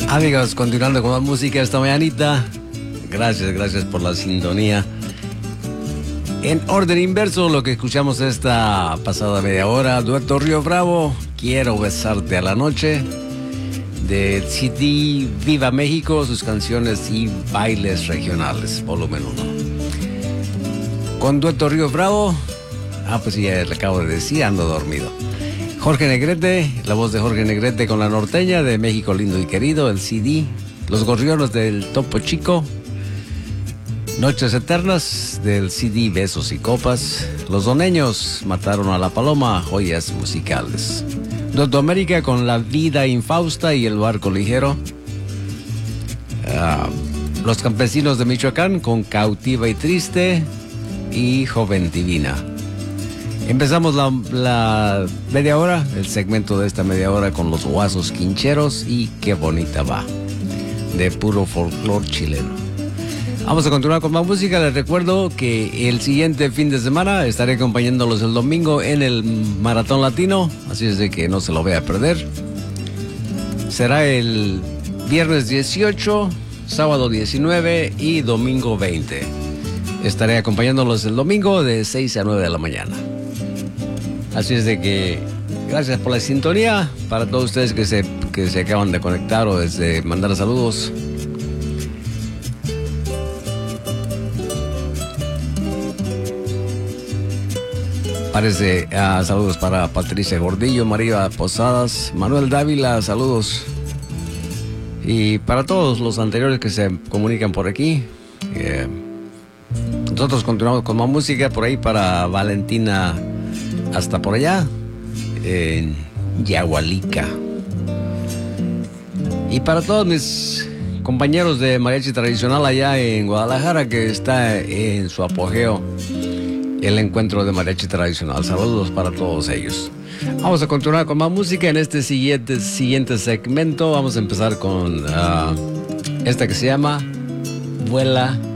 Amigos, continuando con la música esta mañanita. Gracias por la sintonía. En orden inverso, lo que escuchamos esta pasada media hora, dueto Río Bravo, Quiero besarte a la noche, de CD Viva México, sus canciones y bailes regionales, volumen 1. Con dueto Río Bravo, pues ya le acabo de decir, ando dormido. Jorge Negrete, la voz de Jorge Negrete con la norteña de México lindo y querido, el CD, Los Gorriones del Topo Chico, Noches Eternas del CD Besos y Copas, Los Doneños mataron a la paloma, joyas musicales. Dueto América con La Vida Infausta y El Barco Ligero. Los Campesinos de Michoacán con Cautiva y Triste y Joven Divina. Empezamos la media hora, el segmento de esta media hora con los Guasos Quincheros y Qué Bonita Va, de puro folclor chileno. Vamos a continuar con más música. Les recuerdo que el siguiente fin de semana estaré acompañándolos el domingo en el Maratón Latino, así es de que no se lo vaya a perder. Será el viernes 18, sábado 19 y domingo 20. Estaré acompañándolos el domingo de 6 a 9 de la mañana. Así es de que gracias por la sintonía. Para todos ustedes que se acaban de conectar o desde mandar saludos. Parece saludos para Patricia Gordillo, María Posadas, Manuel Dávila, saludos. Y para todos los anteriores que se comunican por aquí. Nosotros continuamos con más música por ahí para Valentina. Hasta por allá, en Yahualica. Y para todos mis compañeros de mariachi tradicional allá en Guadalajara, que está en su apogeo el encuentro de mariachi tradicional. Saludos para todos ellos. Vamos a continuar con más música en este siguiente segmento. Vamos a empezar con esta que se llama Vuela